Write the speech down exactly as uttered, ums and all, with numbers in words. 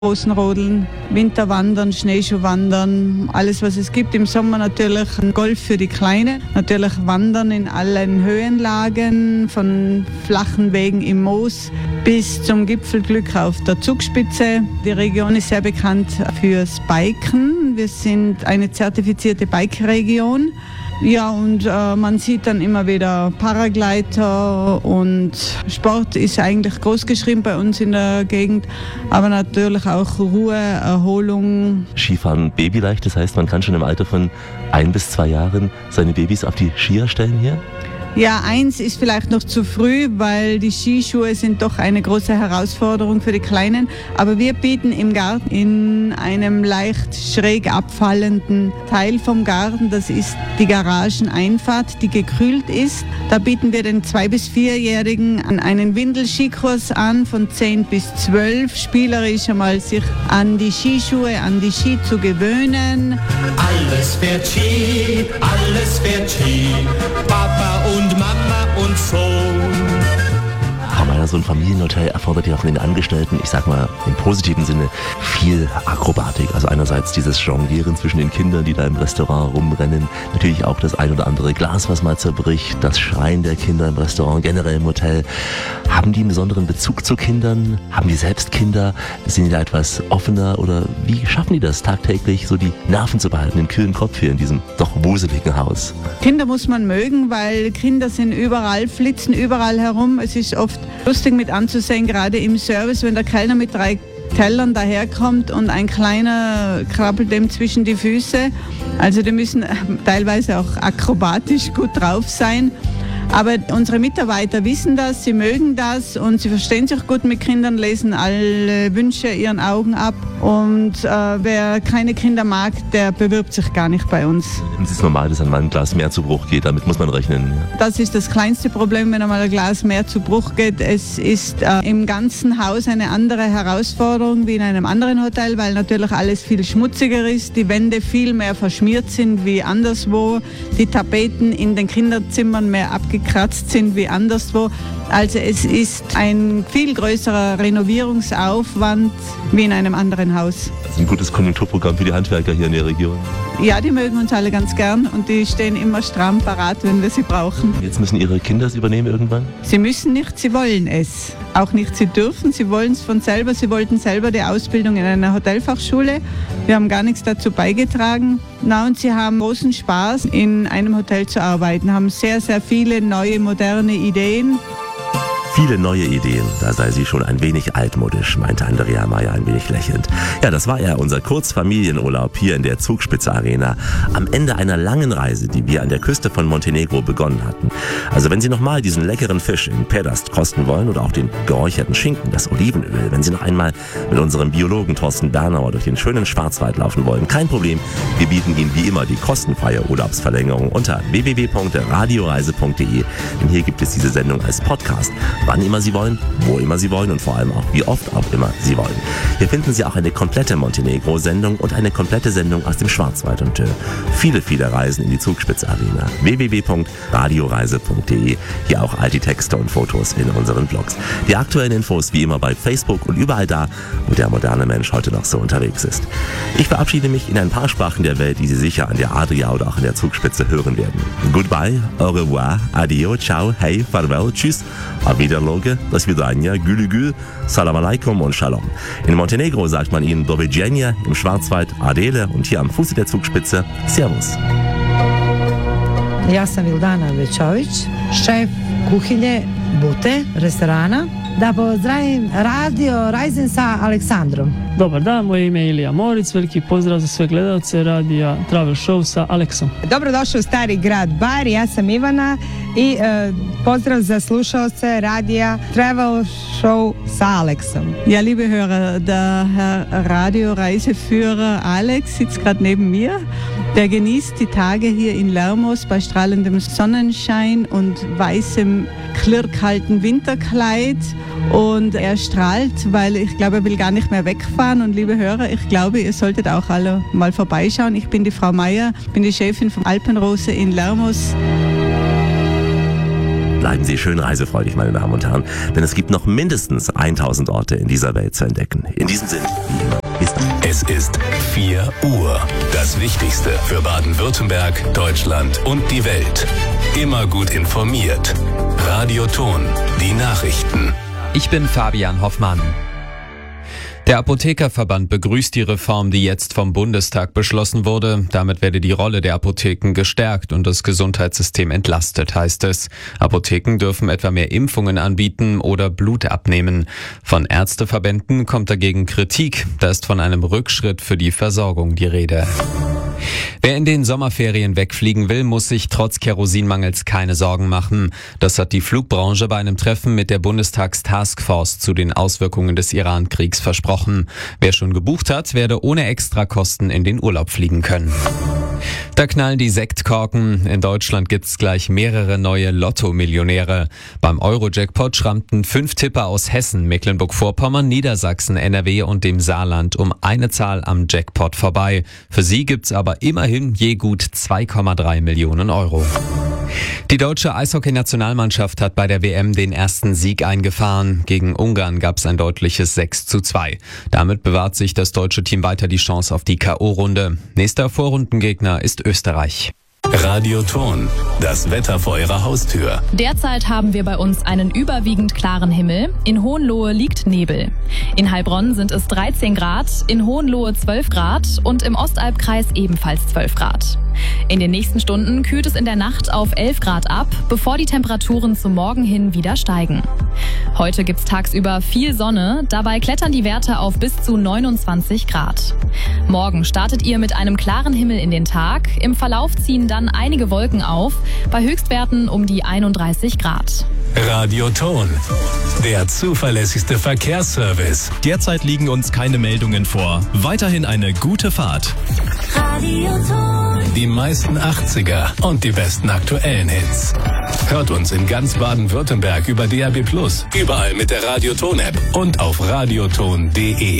Rosenrodeln, Winterwandern, Schneeschuhwandern, alles was es gibt. Im Sommer natürlich Golf für die Kleinen, natürlich Wandern in allen Höhenlagen, von flachen Wegen im Moos bis zum Gipfelglück auf der Zugspitze. Die Region ist sehr bekannt fürs Biken. Wir sind eine zertifizierte Bike-Region. Ja, und äh, man sieht dann immer wieder Paragleiter und Sport ist eigentlich groß geschrieben bei uns in der Gegend, aber natürlich auch Ruhe, Erholung. Skifahren babyleicht, das heißt, man kann schon im Alter von ein bis zwei Jahren seine Babys auf die Skier stellen hier? Ja, eins ist vielleicht noch zu früh, weil die Skischuhe sind doch eine große Herausforderung für die Kleinen. Aber wir bieten im Garten in einem leicht schräg abfallenden Teil vom Garten, das ist die Garageneinfahrt, die gekühlt ist. Da bieten wir den zwei- bis vierjährigen einen Windelskikurs an von zehn bis zwölf, spielerisch einmal sich an die Skischuhe, an die Ski zu gewöhnen. Alles fährt Ski, alles fährt Ski, Papa und Und Mama und Sohn. Frau Meier, so ein Familienhotel erfordert ja von den Angestellten, ich sag mal im positiven Sinne, viel Akrobatik. Also einerseits dieses Jonglieren zwischen den Kindern, die da im Restaurant rumrennen. Natürlich auch das ein oder andere Glas, was mal zerbricht. Das Schreien der Kinder im Restaurant, generell im Hotel. Haben die einen besonderen Bezug zu Kindern? Haben die selbst Kinder? Sind die da etwas offener? Oder wie schaffen die das tagtäglich, so die Nerven zu behalten, den kühlen Kopf hier in diesem doch wuseligen Haus? Kinder muss man mögen, weil Kinder sind überall, flitzen überall herum. Es ist oft lustig mit anzusehen, gerade im Service, wenn der Kellner mit drei Tellern daherkommt und ein Kleiner krabbelt dem zwischen die Füße. Also die müssen teilweise auch akrobatisch gut drauf sein. Aber unsere Mitarbeiter wissen das, sie mögen das und sie verstehen sich gut mit Kindern, lesen alle Wünsche ihren Augen ab. Und äh, wer keine Kinder mag, der bewirbt sich gar nicht bei uns. Es ist normal, dass einmal ein Glas mehr zu Bruch geht, damit muss man rechnen. Das ist das kleinste Problem, wenn einmal ein Glas mehr zu Bruch geht. Es ist äh, im ganzen Haus eine andere Herausforderung wie in einem anderen Hotel, weil natürlich alles viel schmutziger ist, die Wände viel mehr verschmiert sind wie anderswo, die Tapeten in den Kinderzimmern mehr abgekratzt sind wie anderswo. Also es ist ein viel größerer Renovierungsaufwand wie in einem anderen Haus. Das ist ein gutes Konjunkturprogramm für die Handwerker hier in der Region. Ja, die mögen uns alle ganz gern und die stehen immer stramm parat, wenn wir sie brauchen. Jetzt müssen Ihre Kinder es übernehmen irgendwann? Sie müssen nicht, sie wollen es. Auch nicht, sie dürfen, sie wollen es von selber. Sie wollten selber die Ausbildung in einer Hotelfachschule. Wir haben gar nichts dazu beigetragen. Na, und sie haben großen Spaß, in einem Hotel zu arbeiten, haben sehr, sehr viele neue, moderne Ideen. Viele neue Ideen, da sei sie schon ein wenig altmodisch, meinte Andrea Meier ein wenig lächelnd. Ja, das war ja unser Kurzfamilienurlaub hier in der Zugspitze Arena am Ende einer langen Reise, die wir an der Küste von Montenegro begonnen hatten. Also wenn Sie nochmal diesen leckeren Fisch in Pedast kosten wollen oder auch den geräucherten Schinken, das Olivenöl, wenn Sie noch einmal mit unserem Biologen Thorsten Bernauer durch den schönen Schwarzwald laufen wollen, kein Problem. Wir bieten Ihnen wie immer die kostenfreie Urlaubsverlängerung unter w w w punkt radioreise punkt de, denn hier gibt es diese Sendung als Podcast. Wann immer Sie wollen, wo immer Sie wollen und vor allem auch wie oft auch immer Sie wollen. Hier finden Sie auch eine komplette Montenegro-Sendung und eine komplette Sendung aus dem Schwarzwald und äh, viele, viele Reisen in die Zugspitze Arena. w w w punkt radioreise punkt de. Hier auch all die Texte und Fotos in unseren Blogs. Die aktuellen Infos wie immer bei Facebook und überall da, wo der moderne Mensch heute noch so unterwegs ist. Ich verabschiede mich in ein paar Sprachen der Welt, die Sie sicher an der Adria oder auch in der Zugspitze hören werden. Goodbye, au revoir, adio, ciao, hey, farewell, tschüss, auf Wiederloge, do svidania, gülü gül, salam alaikum und shalom. In Montenegro sagt man ihnen doviđenja, im Schwarzwald Adele und hier am Fuße der Zugspitze Servus. Ja sam Vildana Večović, šef kuhinje Bute, restorana. Da pozdravim Radio Rajzen sa Aleksandrom. Dobar dan, moje ime je Ilija Moric, veliki pozdrav za sve gledalce radija Travel Show sa Aleksom. Dobrodošli u stari grad Bar, ja sam Ivana i e, pozdrav za slušalce radija Travel Show sa Aleksom. Ja, liebe Hörer, der Herr Radioreiseführer Alex sitzt gerade neben mir. Der genießt die Tage hier in Lermos bei strahlendem Sonnenschein und weißem, klirrkalten Winterkleid. Und er strahlt, weil ich glaube, er will gar nicht mehr wegfahren. Und liebe Hörer, ich glaube, ihr solltet auch alle mal vorbeischauen. Ich bin die Frau Meier, bin die Chefin von Alpenrose in Lermos. Bleiben Sie schön reisefreudig, meine Damen und Herren, denn es gibt noch mindestens tausend Orte in dieser Welt zu entdecken. In diesem Sinne, wie immer, bis dann. Es ist vier Uhr. Das Wichtigste für Baden-Württemberg, Deutschland und die Welt. Immer gut informiert. Radio Ton, die Nachrichten. Ich bin Fabian Hoffmann. Der Apothekerverband begrüßt die Reform, die jetzt vom Bundestag beschlossen wurde. Damit werde die Rolle der Apotheken gestärkt und das Gesundheitssystem entlastet, heißt es. Apotheken dürfen etwa mehr Impfungen anbieten oder Blut abnehmen. Von Ärzteverbänden kommt dagegen Kritik. Da ist von einem Rückschritt für die Versorgung die Rede. Wer in den Sommerferien wegfliegen will, muss sich trotz Kerosinmangels keine Sorgen machen. Das hat die Flugbranche bei einem Treffen mit der Bundestagstaskforce zu den Auswirkungen des Iran-Kriegs versprochen. Wer schon gebucht hat, werde ohne Extrakosten in den Urlaub fliegen können. Da knallen die Sektkorken. In Deutschland gibt's gleich mehrere neue Lotto-Millionäre. Beim Euro-Jackpot schrammten fünf Tipper aus Hessen, Mecklenburg-Vorpommern, Niedersachsen, N R W und dem Saarland um eine Zahl am Jackpot vorbei. Für sie gibt's aber immerhin je gut zwei Komma drei Millionen Euro. Die deutsche Eishockey-Nationalmannschaft hat bei der W M den ersten Sieg eingefahren. Gegen Ungarn gab es ein deutliches sechs zu zwei. Damit bewahrt sich das deutsche Team weiter die Chance auf die K O-Runde. Nächster Vorrundengegner ist Österreich. Radio Ton, das Wetter vor Ihrer Haustür. Derzeit haben wir bei uns einen überwiegend klaren Himmel. In Hohenlohe liegt Nebel. In Heilbronn sind es dreizehn Grad, in Hohenlohe zwölf Grad und im Ostalbkreis ebenfalls zwölf Grad. In den nächsten Stunden kühlt es in der Nacht auf elf Grad ab, bevor die Temperaturen zum Morgen hin wieder steigen. Heute gibt's tagsüber viel Sonne, dabei klettern die Werte auf bis zu neunundzwanzig Grad. Morgen startet ihr mit einem klaren Himmel in den Tag, im Verlauf ziehen dann einige Wolken auf, bei Höchstwerten um die einunddreißig Grad. Radio Ton, der zuverlässigste Verkehrsservice. Derzeit liegen uns keine Meldungen vor. Weiterhin eine gute Fahrt. Radio Ton. Die meisten achtziger und die besten aktuellen Hits. Hört uns in ganz Baden-Württemberg über D A B plus, überall mit der Radio Ton App und auf radioton punkt de.